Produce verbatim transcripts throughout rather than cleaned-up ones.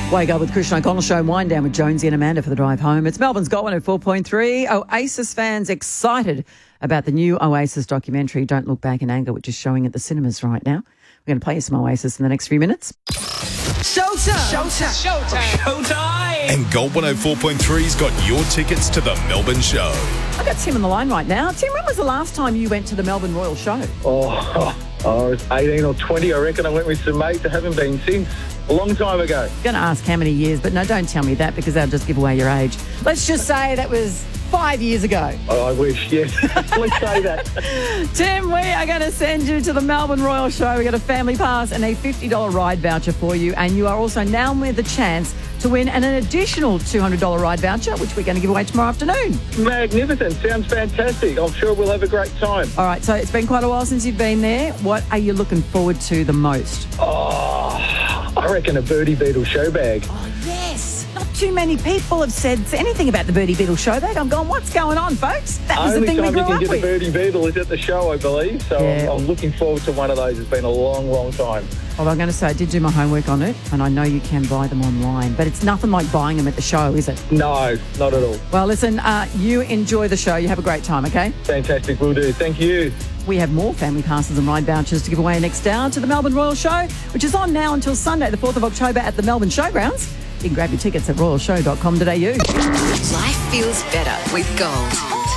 Wake up with Christian O'Connell Show, wind down with Jonesy and Amanda for the drive home. It's Melbourne's Got one at four point three. Oasis fans excited about the new Oasis documentary, Don't Look Back in Anger, which is showing at the cinemas right now. We're going to play you some Oasis in the next few minutes. Showtime! Showtime! Showtime! Showtime! And Gold one oh four point three's got your tickets to the Melbourne show. I've got Tim on the line right now. Tim, when was the last time you went to the Melbourne Royal Show? Oh, I was eighteen or twenty, I reckon. I went with some mates. I haven't been since. A long time ago. I'm going to ask how many years, but no, don't tell me that because that'll just give away your age. Let's just say that was five years ago. Oh, I wish, yes. Please say that. Tim, we are going to send you to the Melbourne Royal Show. We've got a family pass and a fifty dollars ride voucher for you. And you are also now with the chance to win an additional two hundred dollars ride voucher, which we're going to give away tomorrow afternoon. Magnificent. Sounds fantastic. I'm sure we'll have a great time. All right, so it's been quite a while since you've been there. What are you looking forward to the most? Oh, I reckon a Birdie Beetle show bag. Oh, yes. Not too many people have said anything about the Birdie Beetle show bag. I'm going, what's going on, folks? That was Only the thing we time grew you can up get with. the Birdie Beetle is at the show, I believe. So Yeah. I'm, I'm looking forward to one of those. It's been a long, long time. Well, I'm going to say I did do my homework on it, and I know you can buy them online, but it's nothing like buying them at the show, is it? No, not at all. Well, listen, uh, you enjoy the show. You have a great time, okay? Fantastic, will do. Thank you. We have more family passes and ride vouchers to give away next hour to the Melbourne Royal Show, which is on now until Sunday, the fourth of October at the Melbourne Showgrounds. You can grab your tickets at royal show dot com dot a u. Life feels better with gold.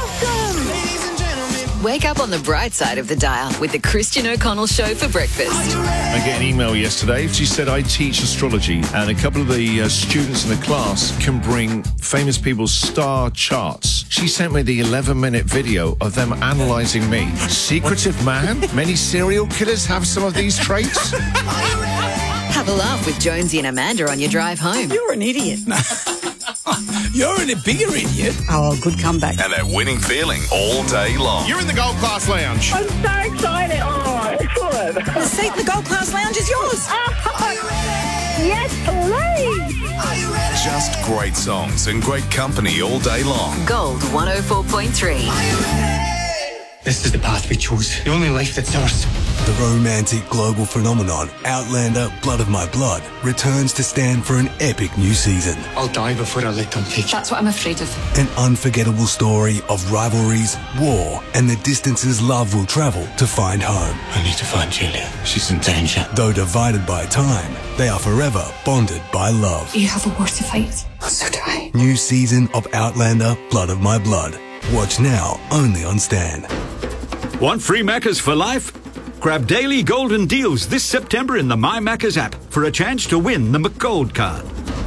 Wake up on the bright side of the dial with the Christian O'Connell Show for breakfast. I got an email yesterday. She said, I teach astrology, and a couple of the uh, students in the class can bring famous people's star charts. She sent me the eleven-minute video of them analysing me. Secretive man? Many serial killers have some of these traits? Have a laugh with Jonesy and Amanda on your drive home. You're an idiot. You're in a bigger idiot. Oh, good comeback. And that winning feeling all day long. You're in the Gold Class Lounge. I'm so excited. Oh, excellent. The seat in the Gold Class Lounge is yours. Yes, please. Just great songs and great company all day long. Gold one oh four point three. This is the path we chose. The only life that's ours. The romantic global phenomenon, Outlander Blood of My Blood, returns to stand for an epic new season. I'll die before I let them take you. That's what I'm afraid of. An unforgettable story of rivalries, war, and the distances love will travel to find home. I need to find Julia. She's in danger. Though divided by time, they are forever bonded by love. You have a war to fight. So do I. New season of Outlander Blood of My Blood. Watch now only on Stan. Want free Maccas for life? Grab daily golden deals this September in the My Maccas app for a chance to win the McGold card.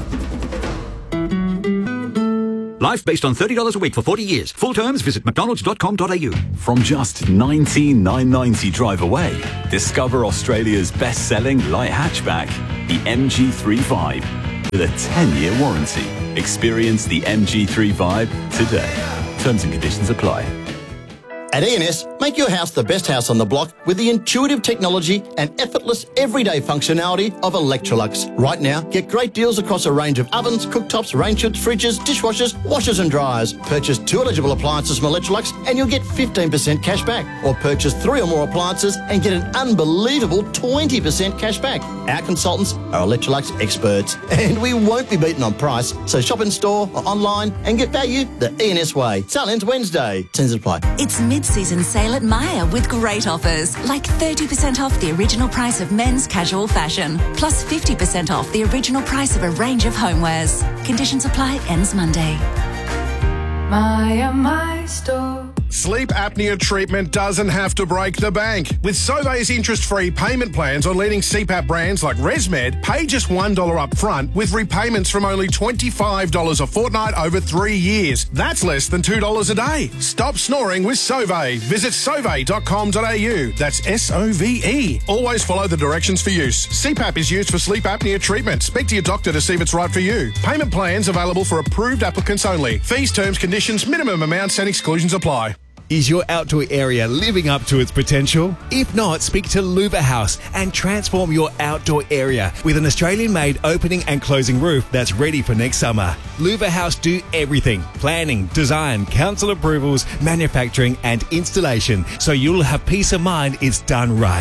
Life based on thirty dollars a week for forty years. Full terms, visit mcdonalds dot com dot a u. From just nineteen thousand nine hundred ninety drive away, discover Australia's best-selling light hatchback, the M G three Vibe, with a ten-year warranty. Experience the M G three Vibe today. Terms and conditions apply. At E N S, make your house the best house on the block with the intuitive technology and effortless everyday functionality of Electrolux. Right now, get great deals across a range of ovens, cooktops, range hoods, fridges, dishwashers, washers and dryers. Purchase two eligible appliances from Electrolux and you'll get fifteen percent cash back. Or purchase three or more appliances and get an unbelievable twenty percent cash back. Our consultants are Electrolux experts and we won't be beaten on price. So shop in store or online and get value the E N S way. Sale ends Wednesday. Terms apply. It's mid-season sale at Myer with great offers, like thirty percent off the original price of men's casual fashion, plus fifty percent off the original price of a range of homewares. Conditions apply, ends Monday. Myer, my store. Sleep apnea treatment doesn't have to break the bank. With Sauvé's interest-free payment plans on leading C PAP brands like ResMed, pay just one dollar up front with repayments from only twenty-five dollars a fortnight over three years. That's less than two dollars a day. Stop snoring with Sauvé. Visit sauve dot com dot a u. That's S O V E. Always follow the directions for use. C PAP is used for sleep apnea treatment. Speak to your doctor to see if it's right for you. Payment plans available for approved applicants only. Fees, terms, conditions, minimum amounts and exclusions apply. Is your outdoor area living up to its potential? If not, speak to Louver House and transform your outdoor area with an Australian-made opening and closing roof that's ready for next summer. Louver House do everything: planning, design, council approvals, manufacturing and installation, so you'll have peace of mind it's done right.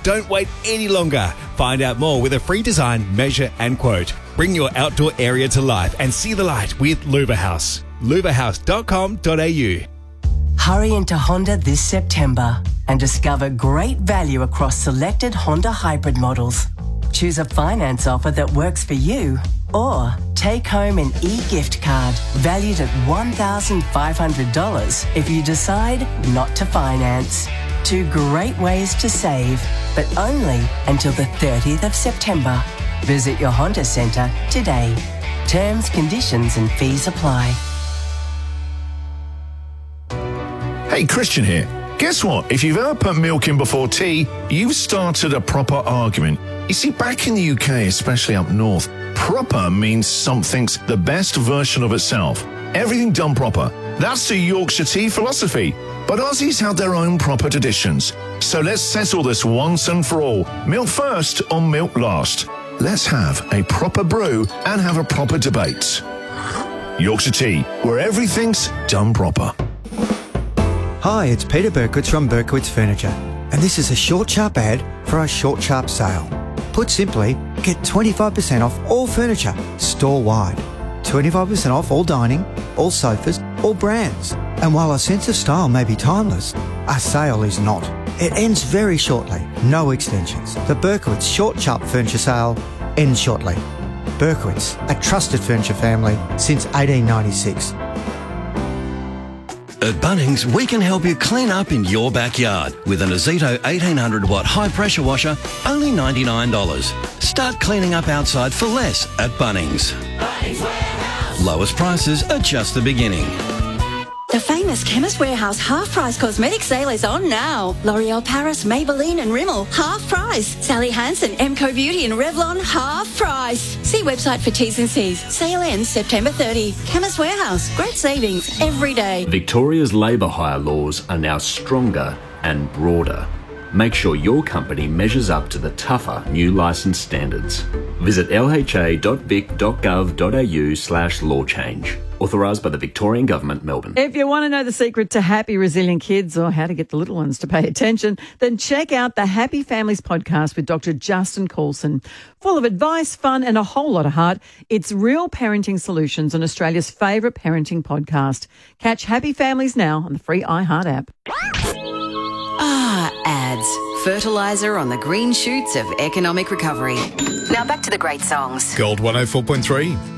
Don't wait any longer. Find out more with a free design, measure and quote. Bring your outdoor area to life and see the light with Luva House. luva house dot com dot a u. Hurry into Honda this September and discover great value across selected Honda hybrid models. Choose a finance offer that works for you, or take home an e-gift card valued at one thousand five hundred dollars if you decide not to finance. Two great ways to save, but only until the thirtieth of September. Visit your Honda Centre today. Terms, conditions and fees apply. Hey, Christian here. Guess what? If you've ever put milk in before tea, you've started a proper argument. You see, back in the U K, especially up north, proper means something's the best version of itself. Everything done proper. That's the Yorkshire tea philosophy. But Aussies have their own proper traditions. So let's settle this once and for all. Milk first or milk last? Let's have a proper brew and have a proper debate. Yorkshire tea, where everything's done proper. Hi, it's Peter Berkowitz from Berkowitz Furniture, and this is a short, sharp ad for our short, sharp sale. Put simply, get twenty-five percent off all furniture, store-wide. twenty-five percent off all dining, all sofas, all brands. And while our sense of style may be timeless, our sale is not. It ends very shortly, no extensions. The Berkowitz Short, Sharp Furniture Sale ends shortly. Berkowitz, a trusted furniture family since eighteen ninety-six. At Bunnings, we can help you clean up in your backyard with an Azito eighteen hundred watt high pressure washer, only ninety-nine dollars. Start cleaning up outside for less at Bunnings. Bunnings Warehouse. Lowest prices are just the beginning. The famous Chemist Warehouse half-price cosmetic sale is on now. L'Oreal Paris, Maybelline and Rimmel, half price. Sally Hansen, Emco Beauty and Revlon, half price. See website for T's and C's. Sale ends September thirtieth. Chemist Warehouse, great savings every day. Victoria's labour hire laws are now stronger and broader. Make sure your company measures up to the tougher new licence standards. Visit l h a dot vic dot gov dot a u slash law change. Authorised by the Victorian Government, Melbourne. If you want to know the secret to happy, resilient kids or how to get the little ones to pay attention, then check out the Happy Families podcast with Doctor Justin Coulson. Full of advice, fun and a whole lot of heart, it's Real Parenting Solutions on Australia's favourite parenting podcast. Catch Happy Families now on the free iHeart app. Ah, ads. Fertiliser on the green shoots of economic recovery. Now back to the great songs. Gold one oh four point three.